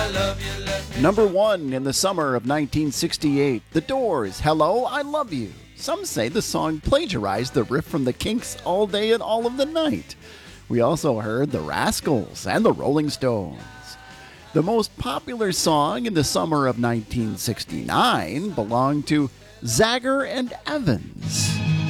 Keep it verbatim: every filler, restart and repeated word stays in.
Number one in the summer of nineteen sixty-eight, The Doors, Hello, I Love You. Some say the song plagiarized the riff from the Kinks' All Day and All of the Night. We also heard The Rascals and the Rolling Stones. The most popular song in the summer of nineteen sixty-nine belonged to Zager and Evans.